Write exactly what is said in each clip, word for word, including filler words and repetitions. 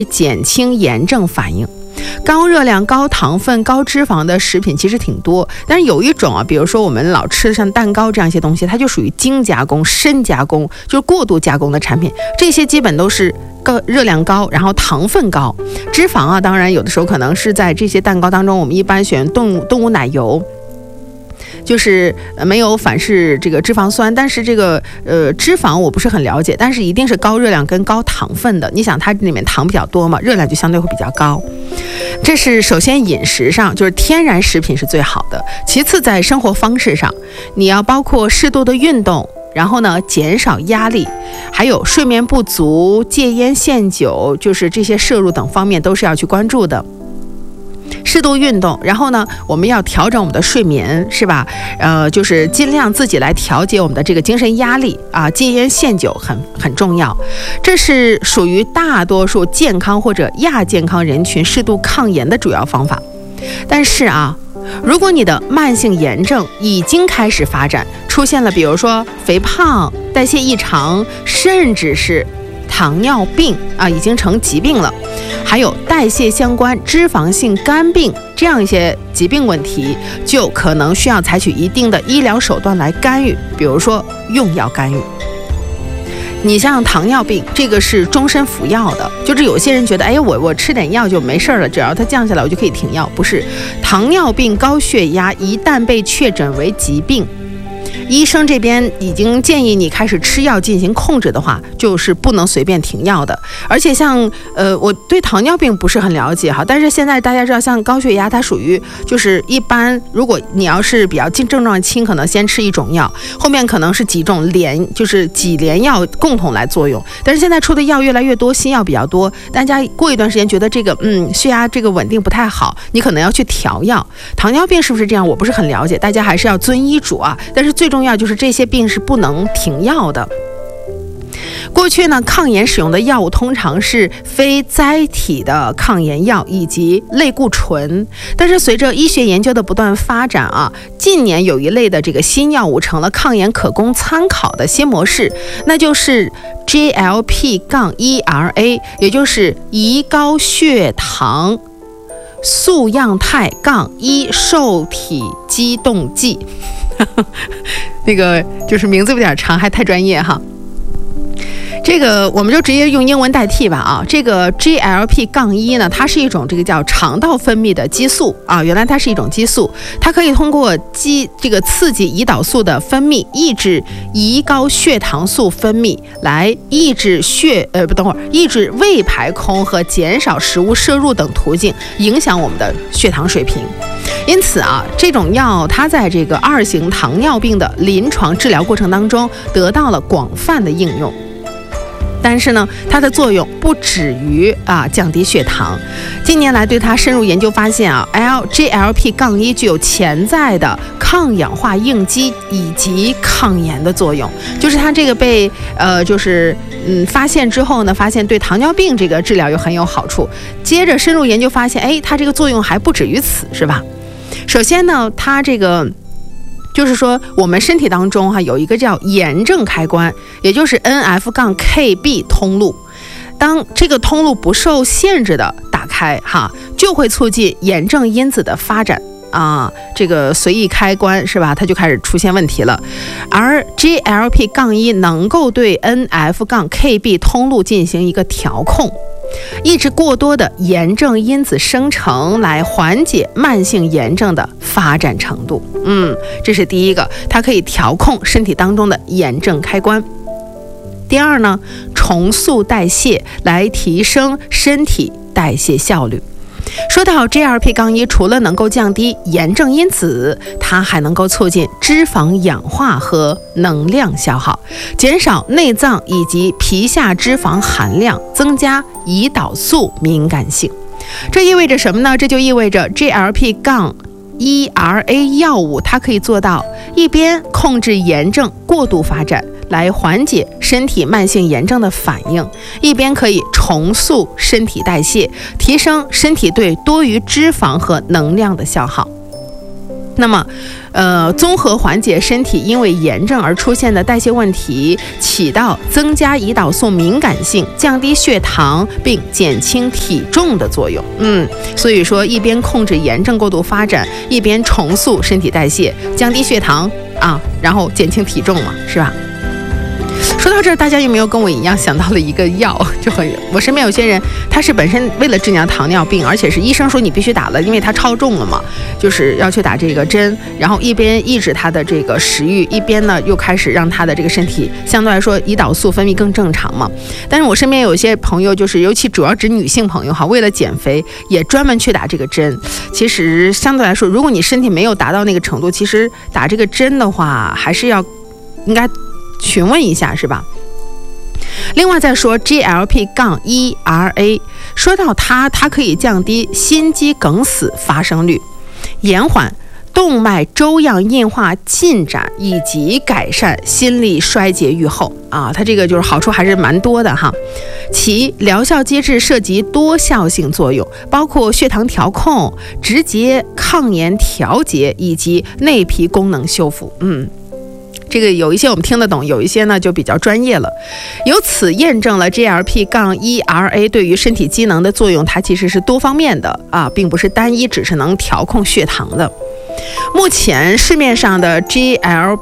减轻炎症反应。高热量、高糖分、高脂肪的食品其实挺多，但是有一种啊，比如说我们老吃像蛋糕这样一些东西，它就属于精加工、深加工，就是过度加工的产品。这些基本都是高热量高，然后糖分高，脂肪啊，当然有的时候可能是在这些蛋糕当中，我们一般选动物动物奶油。就是没有反式这个脂肪酸，但是这个呃脂肪我不是很了解，但是一定是高热量跟高糖分的。你想它里面糖比较多嘛，热量就相对会比较高。这是首先饮食上，就是天然食品是最好的。其次在生活方式上，你要包括适度的运动，然后呢减少压力，还有睡眠不足、戒烟限酒，就是这些摄入等方面都是要去关注的。适度运动，然后呢，我们要调整我们的睡眠，是吧？呃，就是尽量自己来调节我们的这个精神压力啊。戒烟限酒很很重要，这是属于大多数健康或者亚健康人群适度抗炎的主要方法。但是啊，如果你的慢性炎症已经开始发展，出现了比如说肥胖、代谢异常，甚至是糖尿病啊，已经成疾病了，还有代谢相关脂肪性肝病这样一些疾病问题，就可能需要采取一定的医疗手段来干预，比如说用药干预。你像糖尿病，这个是终身服药的，就是有些人觉得，哎，我我吃点药就没事了，只要它降下来我就可以停药，不是。糖尿病、高血压一旦被确诊为疾病，医生这边已经建议你开始吃药进行控制的话，就是不能随便停药的。而且像呃，我对糖尿病不是很了解哈，但是现在大家知道，像高血压它属于就是一般，如果你要是比较症状轻，可能先吃一种药，后面可能是几种连就是几连药共同来作用。但是现在出的药越来越多，新药比较多，大家过一段时间觉得这个嗯血压这个稳定不太好，你可能要去调药。糖尿病是不是这样？我不是很了解，大家还是要遵医嘱啊。但是最重要就是这些病是不能停药的。过去呢，抗炎使用的药物通常是非甾体的抗炎药以及类固醇，但是随着医学研究的不断发展啊，近年有一类的这个新药物成了抗炎可供参考的新模式，那就是 G L P 一 R A， 也就是胰高血糖素样肽一受体激动剂。那个就是名字有点长，还太专业哈。这个我们就直接用英文代替吧啊。这个 G L P 一 呢，它是一种这个叫肠道分泌的激素啊，原来它是一种激素，它可以通过激这个刺激胰岛素的分泌，抑制胰高血糖素分泌，来抑制血呃不等会儿抑制胃排空和减少食物摄入等途径影响我们的血糖水平。因此啊，这种药它在这个二型糖尿病的临床治疗过程当中得到了广泛的应用。但是呢，它的作用不止于啊降低血糖。近年来对它深入研究发现啊 ，L G L P 一 具有潜在的抗氧化应激以及抗炎的作用。就是它这个被呃就是嗯发现之后呢，发现对糖尿病这个治疗又很有好处。接着深入研究发现，哎，它这个作用还不止于此，是吧？首先呢，它这个。就是说我们身体当中哈、啊、有一个叫炎症开关，也就是 N F K B 通路，当这个通路不受限制的打开哈，就会促进炎症因子的发展啊，这个随意开关是吧，它就开始出现问题了。而 G L P 一 能够对 N F K B 通路进行一个调控，抑制过多的炎症因子生成，来缓解慢性炎症的发展程度。嗯，这是第一个，它可以调控身体当中的炎症开关。第二呢，重塑代谢，来提升身体代谢效率。说到 G L P 一， 除了能够降低炎症因子，它还能够促进脂肪氧化和能量消耗，减少内脏以及皮下脂肪含量，增加胰岛素敏感性。这意味着什么呢？这就意味着 G L P 一 R A 药物它可以做到一边控制炎症过度发展，来缓解身体慢性炎症的反应，一边可以重塑身体代谢，提升身体对多余脂肪和能量的消耗。 那么，呃，综合缓解身体因为炎症而出现的代谢问题，起到增加胰岛素敏感性、降低血糖并减轻体重的作用。嗯，所以说一边控制炎症过度发展，一边重塑身体代谢，降低血糖啊，然后减轻体重嘛，是吧？说到这儿，大家有没有跟我一样想到了一个药？就很，我身边有些人，他是本身为了治疗糖尿病，而且是医生说你必须打了，因为他超重了嘛，就是要去打这个针，然后一边抑制他的这个食欲，一边呢又开始让他的这个身体相对来说胰岛素分泌更正常嘛。但是我身边有些朋友，就是尤其主要指女性朋友哈，为了减肥也专门去打这个针。其实相对来说，如果你身体没有达到那个程度，其实打这个针的话，还是要应该询问一下，是吧？另外再说 G L P 一 R A， 说到它，它可以降低心肌梗死发生率，延缓动脉粥样硬化进展，以及改善心力衰竭预后啊，它这个就是好处还是蛮多的哈。其疗效机制涉及多效性作用，包括血糖调控、直接抗炎调节以及内皮功能修复。嗯。这个有一些我们听得懂，有一些呢就比较专业了。由此验证了 G L P 一 R A 对于身体机能的作用，它其实是多方面的啊，并不是单一只是能调控血糖的。目前市面上的 G L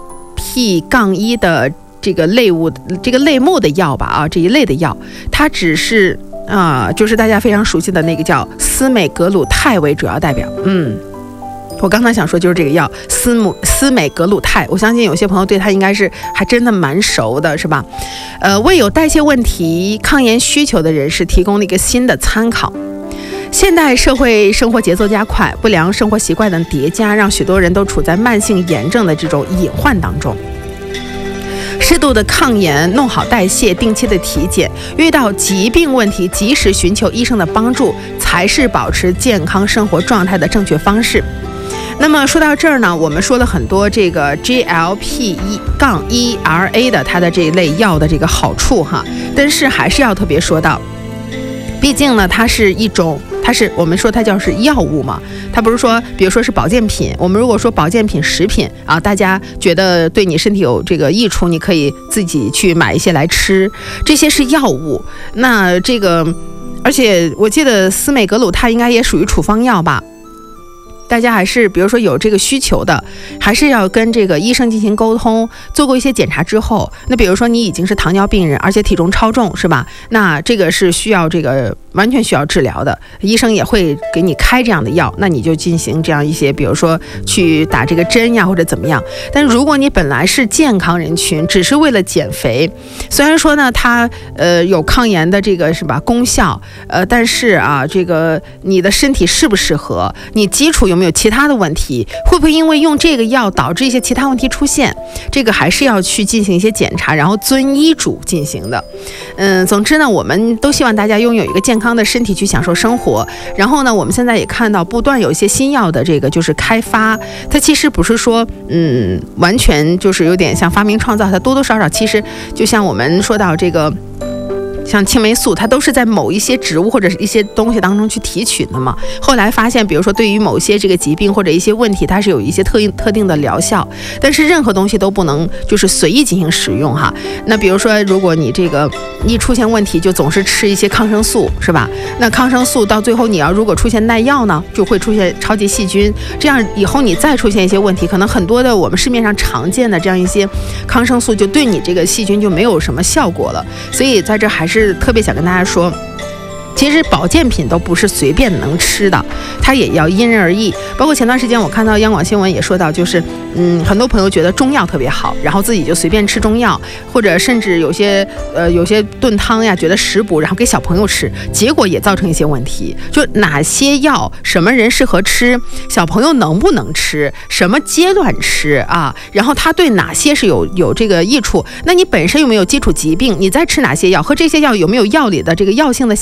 P 一 的这个类物这个类目的药吧啊，这一类的药，它只是啊，就是大家非常熟悉的那个叫司美格鲁肽为主要代表。嗯。我刚才想说就是这个药司姆司美格鲁肽，我相信有些朋友对它应该是还真的蛮熟的，是吧？呃，为有代谢问题、抗炎需求的人士提供了一个新的参考。现代社会生活节奏加快，不良生活习惯的叠加，让许多人都处在慢性炎症的这种隐患当中。适度的抗炎，弄好代谢，定期的体检，遇到疾病问题及时寻求医生的帮助，才是保持健康生活状态的正确方式。那么说到这儿呢，我们说了很多这个 G L P 一 R A 的它的这一类药的这个好处哈，但是还是要特别说到，毕竟呢它是一种，它是我们说它叫是药物嘛，它不是说比如说是保健品。我们如果说保健品食品啊，大家觉得对你身体有这个益处，你可以自己去买一些来吃，这些是药物。那这个而且我记得司美格鲁肽应该也属于处方药吧，大家还是比如说有这个需求的，还是要跟这个医生进行沟通，做过一些检查之后，那比如说你已经是糖尿病人，而且体重超重，是吧？那这个是需要这个完全需要治疗的，医生也会给你开这样的药，那你就进行这样一些，比如说去打这个针呀，或者怎么样。但如果你本来是健康人群，只是为了减肥，虽然说呢它呃有抗炎的这个是吧功效，呃，但是啊这个你的身体适不适合，你基础有没有其他的问题，会不会因为用这个药导致一些其他问题出现，这个还是要去进行一些检查，然后遵医嘱进行的。嗯，总之呢，我们都希望大家拥有一个健康的身体去享受生活。然后呢，我们现在也看到不断有一些新药的这个就是开发，它其实不是说嗯完全就是有点像发明创造，它多多少少其实就像我们说到这个像青霉素，它都是在某一些植物或者是一些东西当中去提取的嘛。后来发现，比如说对于某些这个疾病或者一些问题，它是有一些特定特定的疗效。但是任何东西都不能就是随意进行使用哈。那比如说，如果你这个一出现问题，就总是吃一些抗生素，是吧？那抗生素到最后你要如果出现耐药呢，就会出现超级细菌。这样以后你再出现一些问题，可能很多的我们市面上常见的这样一些抗生素，就对你这个细菌就没有什么效果了。所以在这还是是特别想跟大家说，其实保健品都不是随便能吃的，它也要因人而异。包括前段时间我看到央广新闻也说到，就是嗯，很多朋友觉得中药特别好，然后自己就随便吃中药，或者甚至有些呃有些炖汤呀，觉得食补，然后给小朋友吃，结果也造成一些问题。就哪些药什么人适合吃，小朋友能不能吃，什么阶段吃啊？然后它对哪些是有有这个益处？那你本身有没有基础疾病？你在吃哪些药？和这些药有没有药理的这个药性的相冲？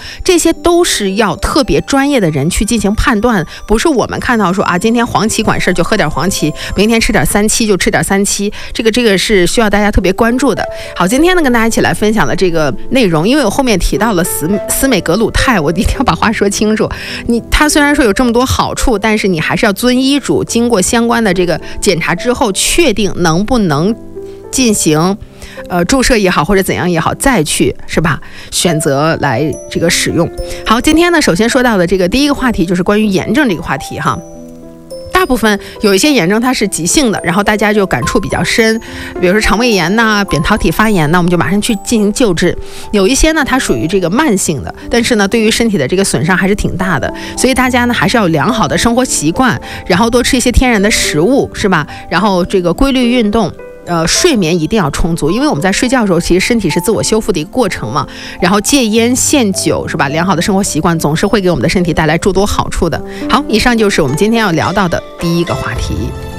这些都是要特别专业的人去进行判断，不是我们看到说啊，今天黄芪管事就喝点黄芪，明天吃点三七就吃点三七，这个这个是需要大家特别关注的。好，今天呢跟大家一起来分享的这个内容，因为我后面提到了司司美格鲁肽，我一定要把话说清楚。你它虽然说有这么多好处，但是你还是要遵医嘱，经过相关的这个检查之后，确定能不能进行呃注射也好，或者怎样也好，再去是吧选择来这个使用。好，今天呢首先说到的这个第一个话题就是关于炎症这个话题哈。大部分有一些炎症它是急性的，然后大家就感触比较深，比如说肠胃炎呐、扁桃体发炎呐，我们就马上去进行救治。有一些呢它属于这个慢性的，但是呢对于身体的这个损伤还是挺大的，所以大家呢还是要有良好的生活习惯，然后多吃一些天然的食物是吧，然后这个规律运动，呃，睡眠一定要充足，因为我们在睡觉的时候，其实身体是自我修复的一个过程嘛。然后戒烟限酒是吧？良好的生活习惯总是会给我们的身体带来诸多好处的。好，以上就是我们今天要聊到的第一个话题。